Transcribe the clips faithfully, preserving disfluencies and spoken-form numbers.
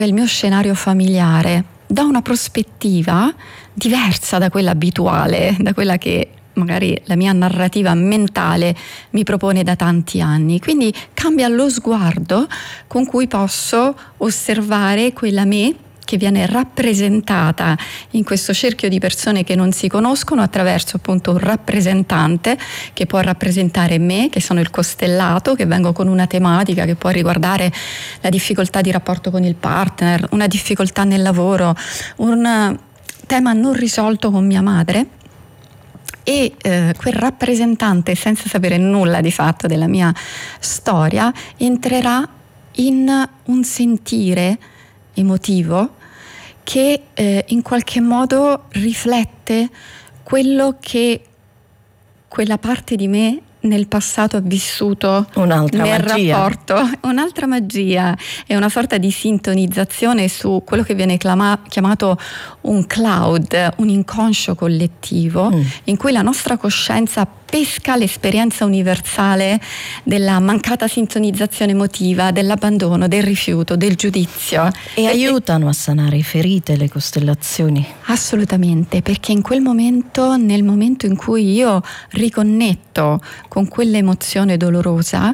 il mio scenario familiare da una prospettiva diversa da quella abituale, da quella che magari la mia narrativa mentale mi propone da tanti anni. Quindi cambia lo sguardo con cui posso osservare quella me che viene rappresentata in questo cerchio di persone che non si conoscono attraverso appunto un rappresentante che può rappresentare me, che sono il costellato, che vengo con una tematica che può riguardare la difficoltà di rapporto con il partner, una difficoltà nel lavoro, un tema non risolto con mia madre. E eh, quel rappresentante, senza sapere nulla di fatto della mia storia, entrerà in un sentire emotivo che eh, in qualche modo riflette quello che quella parte di me nel passato ha vissuto un'altra nel magia. rapporto, un'altra magia, è una sorta di sintonizzazione su quello che viene chiama, chiamato un cloud, un inconscio collettivo, mm. in cui la nostra coscienza pesca l'esperienza universale della mancata sintonizzazione emotiva, dell'abbandono, del rifiuto, del giudizio. E, e aiutano a sanare ferite le costellazioni? Assolutamente, perché in quel momento, nel momento in cui io riconnetto con quell'emozione dolorosa,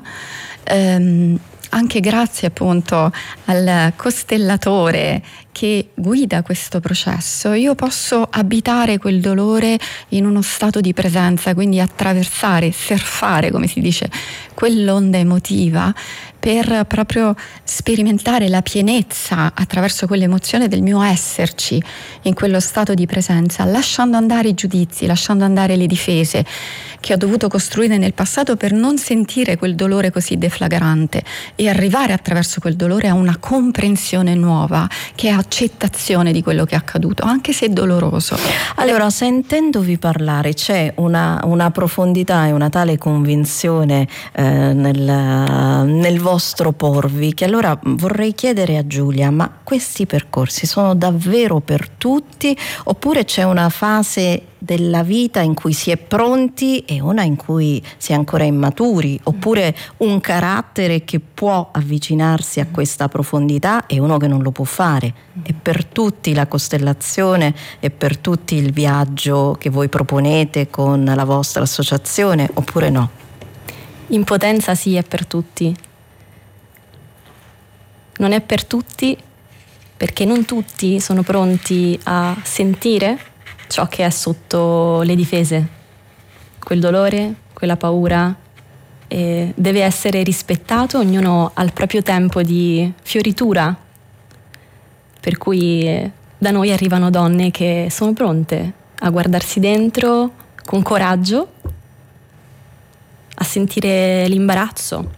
ehm, anche grazie appunto al costellatore che guida questo processo, io posso abitare quel dolore in uno stato di presenza, quindi attraversare, surfare, come si dice, quell'onda emotiva per proprio sperimentare la pienezza attraverso quell'emozione del mio esserci in quello stato di presenza, lasciando andare i giudizi, lasciando andare le difese che ho dovuto costruire nel passato per non sentire quel dolore così deflagrante e arrivare attraverso quel dolore a una comprensione nuova che è accettazione di quello che è accaduto, anche se doloroso. Allora, sentendovi parlare, c'è una, una profondità e una tale convinzione eh, nel, nel vostro porvi, che allora vorrei chiedere a Giulia: ma questi percorsi sono davvero per tutti, oppure c'è una fase della vita in cui si è pronti e una in cui si è ancora immaturi, oppure un carattere che può avvicinarsi a questa profondità e uno che non lo può fare? È per tutti la costellazione, è per tutti il viaggio che voi proponete con la vostra associazione, oppure no? In potenza sì, è per tutti. Non è per tutti perché non tutti sono pronti a sentire ciò che è sotto le difese, quel dolore, quella paura, eh, deve essere rispettato, ognuno ha il proprio tempo di fioritura, per cui eh, da noi arrivano donne che sono pronte a guardarsi dentro con coraggio, a sentire l'imbarazzo.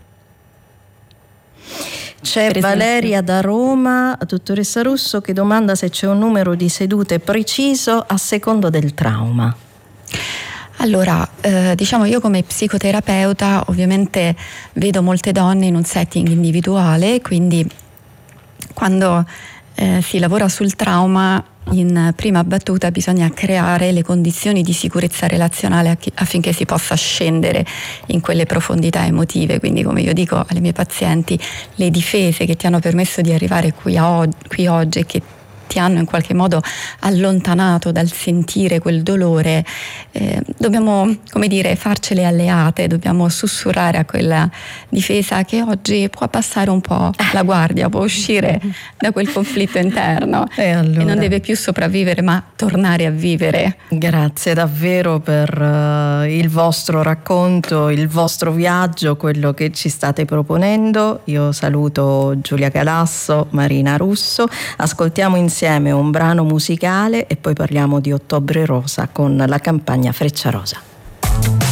C'è Valeria da Roma, dottoressa Russo, che domanda se c'è un numero di sedute preciso a secondo del trauma. Allora, eh, diciamo, io come psicoterapeuta ovviamente vedo molte donne in un setting individuale, quindi quando eh, si lavora sul trauma in prima battuta bisogna creare le condizioni di sicurezza relazionale affinché si possa scendere in quelle profondità emotive. Quindi, come io dico alle mie pazienti, le difese che ti hanno permesso di arrivare qui, a, qui oggi e che ti hanno in qualche modo allontanato dal sentire quel dolore, eh, dobbiamo, come dire, farcele alleate, dobbiamo sussurrare a quella difesa che oggi può abbassare un po' la guardia, può uscire da quel conflitto interno e, allora... e non deve più sopravvivere ma tornare a vivere. Grazie davvero per uh, il vostro racconto, il vostro viaggio, quello che ci state proponendo. Io saluto Giulia Galasso, Marina Russo, ascoltiamo insieme insieme un brano musicale e poi parliamo di Ottobre Rosa con la campagna Freccia Rosa.